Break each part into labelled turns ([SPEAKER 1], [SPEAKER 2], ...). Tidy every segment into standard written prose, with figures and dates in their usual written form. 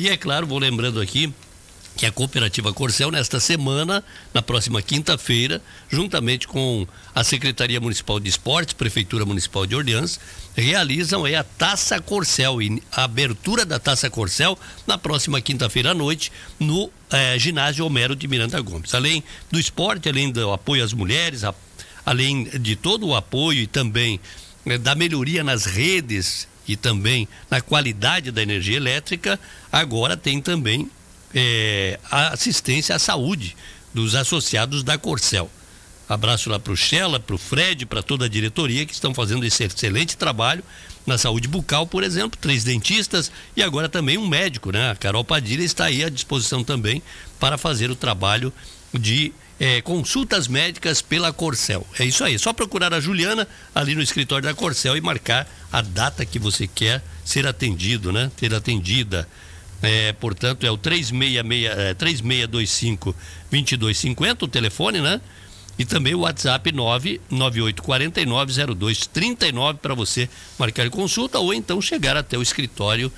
[SPEAKER 1] E é claro, vou lembrando aqui que a Cooperativa Corcel, nesta semana, na próxima quinta-feira, juntamente com a Secretaria Municipal de Esportes, Prefeitura Municipal de Orleans, realizam a Taça Corcel, e a abertura da Taça Corcel na próxima quinta-feira à noite, no ginásio Homero de Miranda Gomes. Além do esporte, além do apoio às mulheres, além de todo o apoio e também da melhoria nas redes e também na qualidade da energia elétrica, agora tem também a assistência à saúde dos associados da Corcel. Abraço lá para o Shella, para o Fred, para toda a diretoria que estão fazendo esse excelente trabalho na saúde bucal, por exemplo, 3 dentistas e agora também um médico, né? A Carol Padilha está aí à disposição também para fazer o trabalho de consultas médicas pela Corcel. É isso aí, só procurar a Juliana ali no escritório da Corcel e marcar a data que você quer ser atendido, né? Ser atendida. Portanto, é o 3625-2250, o telefone, né? E também o WhatsApp 998490239 para você marcar consulta ou então chegar até o escritório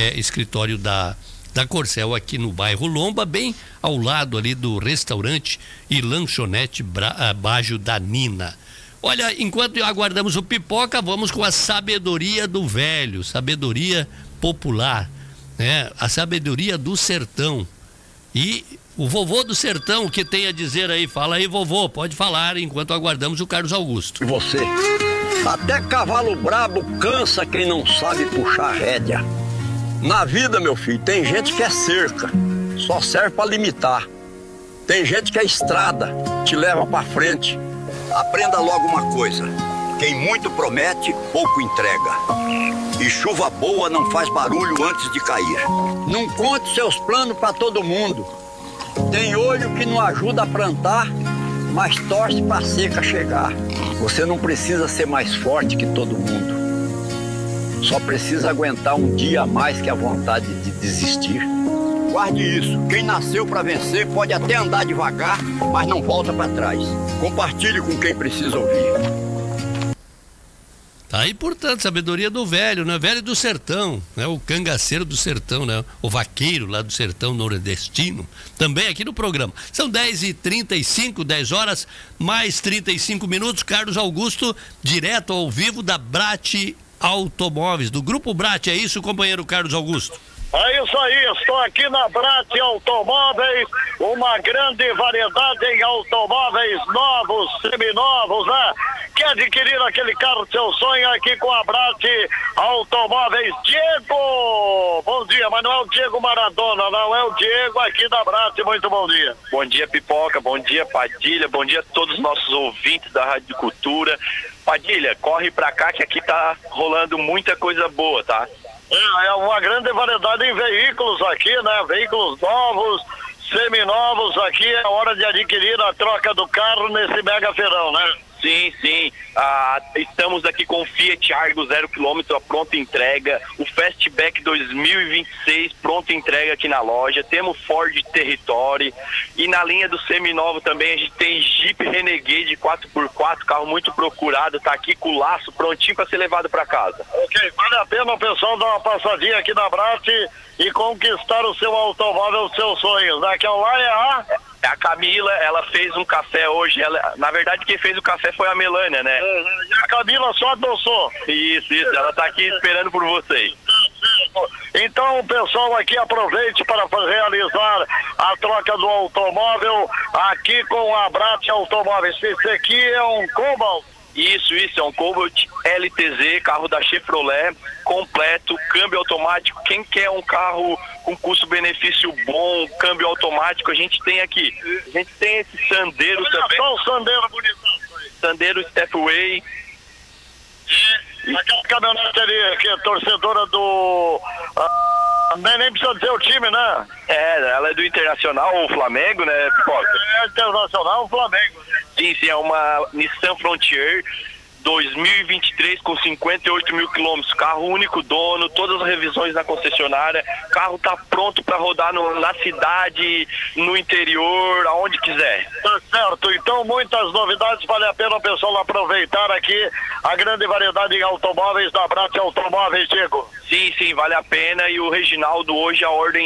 [SPEAKER 1] da Corcel aqui no bairro Lomba, bem ao lado ali do restaurante e lanchonete Bajo da Nina. Olha, enquanto aguardamos o Pipoca, vamos com a sabedoria do velho, sabedoria popular. A sabedoria do sertão. E o vovô do sertão, o que tem a dizer aí? Fala aí, vovô, pode falar enquanto aguardamos o Carlos Augusto.
[SPEAKER 2] E você? Até cavalo brabo cansa quem não sabe puxar a rédea. Na vida, meu filho, tem gente que é cerca, só serve para limitar. Tem gente que é estrada, te leva para frente. Aprenda logo uma coisa: quem muito promete, pouco entrega. E chuva boa não faz barulho antes de cair. Não conte seus planos para todo mundo. Tem olho que não ajuda a plantar, mas torce para a seca chegar. Você não precisa ser mais forte que todo mundo. Só precisa aguentar um dia a mais que a vontade de desistir. Guarde isso. Quem nasceu para vencer pode até andar devagar, mas não volta para trás. Compartilhe com quem precisa ouvir.
[SPEAKER 1] Tá aí, portanto, sabedoria do velho, né? Velho do sertão, né? O cangaceiro do sertão, né? O vaqueiro lá do sertão nordestino, também aqui no programa. São 10h35, 10 horas, mais 35 minutos. Carlos Augusto, direto ao vivo da Brat Automóveis, do Grupo Brat, é isso, companheiro Carlos Augusto?
[SPEAKER 3] É isso aí, estou aqui na Brat Automóveis, uma grande variedade em automóveis novos, seminovos, né? Quer adquirir aquele carro do seu sonho aqui com a Brat Automóveis? Diego! Bom dia, mas não é o Diego Maradona, não, é o Diego aqui da Brat, muito bom dia.
[SPEAKER 4] Bom dia, Pipoca, bom dia, Padilha, bom dia a todos os nossos ouvintes da Rádio Cultura. Padilha, corre pra cá que aqui tá rolando muita coisa boa, tá?
[SPEAKER 3] É uma grande variedade em veículos aqui, né? Veículos novos, seminovos aqui, é hora de adquirir a troca do carro nesse mega feirão, né?
[SPEAKER 4] Sim, sim. Estamos aqui com o Fiat Argo 0 km, a pronta entrega, o Fastback 2026, pronta entrega aqui na loja, temos Ford Territory e na linha do seminovo também a gente tem Jeep Renegade 4x4, carro muito procurado, tá aqui com o laço prontinho para ser levado para casa.
[SPEAKER 3] Ok, vale a pena o pessoal dar uma passadinha aqui na Brat e conquistar o seu automóvel, os seus sonhos, né? Que lá é
[SPEAKER 4] a Camila, ela fez um café hoje, na verdade quem fez o café foi a Melânia, né?
[SPEAKER 3] E a Camila só adoçou.
[SPEAKER 4] Isso, ela tá aqui esperando por vocês.
[SPEAKER 3] Então o pessoal aqui aproveite para realizar a troca do automóvel aqui com a Brat Automóveis. Esse aqui é um Cobalt.
[SPEAKER 4] Isso, é um Cobalt LTZ, carro da Chevrolet, completo, câmbio automático. Quem quer um carro com custo-benefício bom, câmbio automático, a gente tem aqui. A gente tem esse Sandero também.
[SPEAKER 3] Só o Sandero bonito.
[SPEAKER 4] Sandero Stepway.
[SPEAKER 3] Aquela caminhonete ali, que é torcedora do... nem precisa dizer o time, né?
[SPEAKER 4] Ela é do Internacional, o Flamengo, né?
[SPEAKER 3] É Internacional, o Flamengo.
[SPEAKER 4] Sim, é uma Nissan Frontier 2023 com 58 mil quilômetros, carro único dono, todas as revisões na concessionária, carro tá pronto para rodar na cidade, no interior, aonde quiser.
[SPEAKER 3] Tá certo, então muitas novidades, vale a pena o pessoal aproveitar aqui a grande variedade de automóveis da Brat Automóveis, Diego.
[SPEAKER 4] Sim, vale a pena, e o Reginaldo hoje a ordem